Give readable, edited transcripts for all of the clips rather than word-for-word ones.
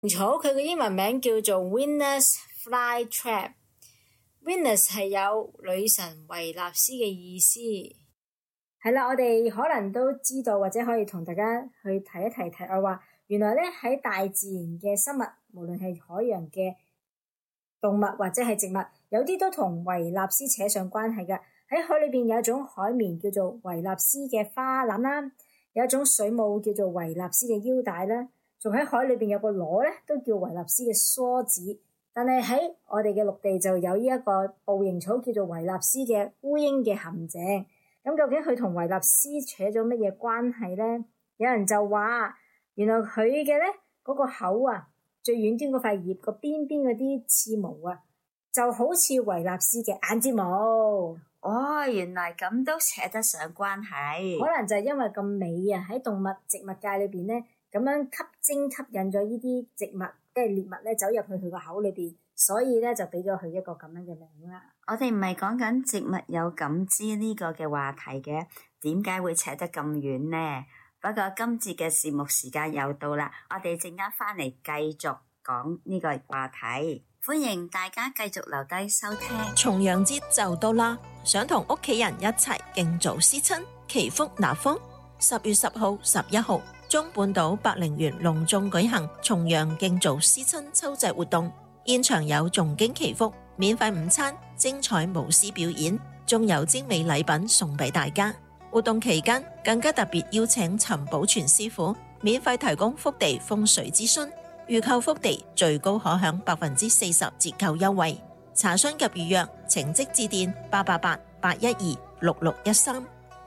草佢嘅英文名叫做 Venus flytrap。Venus 係有女神維納斯嘅意思。係啦，我哋可能都知道或者可以同大家去提一提我話，原來咧喺大自然嘅生物，無論係海洋嘅動物或者係植物，有啲都同維納斯扯上關係嘅。喺海裏邊有一種海綿叫做維納斯嘅花籃啦，有一種水母叫做維納斯嘅腰帶啦，仲喺海裏邊有個螺咧都叫維納斯嘅梳子。但係喺我哋嘅陸地就有呢一個捕蠅草叫做維納斯嘅烏蠅嘅陷阱。咁究竟佢同維納斯扯咗乜嘢關係呢？有人就話原來佢嘅咧嗰個口啊，最遠端嗰塊葉個邊邊嗰啲刺毛啊，就好似維納斯嘅眼睫毛。 哦，原來咁都扯得上關係。 可能就係因為咁美啊，喺動物植物界裏邊咧，咁樣吸引咗呢啲植物即係獵物咧走入去佢個口裏邊，所以咧就俾咗佢一個咁樣嘅名啦。 我哋唔係講緊植物有感知呢個嘅話題嘅，點解會扯得咁遠呢？不過今節嘅節目時間又到啦，我哋陣間翻嚟繼續講呢個話題，歡迎大家繼續留低收聽。 重陽節就到啦，想同屋企人一齊敬祖思親，祈福納福。10月10號、11號，中半島百靈園隆重舉行重陽敬祖思親秋祭活動，現場有誦經祈福、免費午餐、精彩舞獅表演，仲有精美禮品送俾大家。活動期間更加特別邀請陳寶全師傅免費提供福地風水諮詢，預購福地最高可享40%折扣優惠。查詢及預約請即致電888-812-6613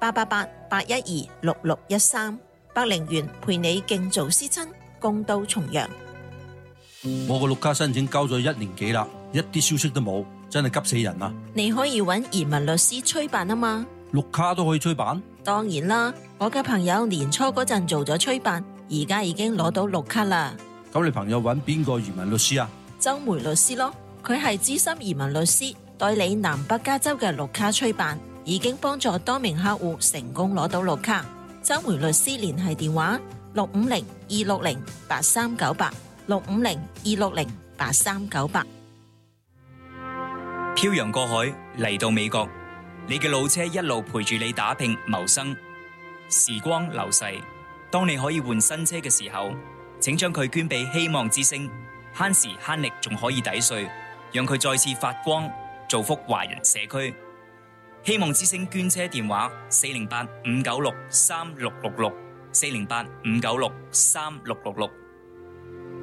888-812-6613。百靈園陪你敬祖思親，共度重陽。 我個綠卡申請交咗1年幾啦，一啲消息都冇，真係急死人啊！ 你可以揾移民律師催辦啊嘛。 綠卡都可以催辦？ 當然啦，我嘅朋友年初嗰陣做咗催辦，而家已經攞到綠卡啦。 咁你朋友揾邊個移民律師啊？ 周梅律師咯，佢係資深移民律師，代理南北加州嘅綠卡催辦，已經幫助多名客戶成功攞到綠卡。周梅律師聯繫電話650-260-8398 650-260-8398。 漂洋過海嚟到美國，你嘅老車一路陪住你打拼謀生。時光流逝，當你可以換新車嘅時候，請將佢捐俾希望之星，慳時慳力仲可以抵稅，讓佢再次發光，造福華人社區。希望之星捐車電話408-596-3666 408-596-3666。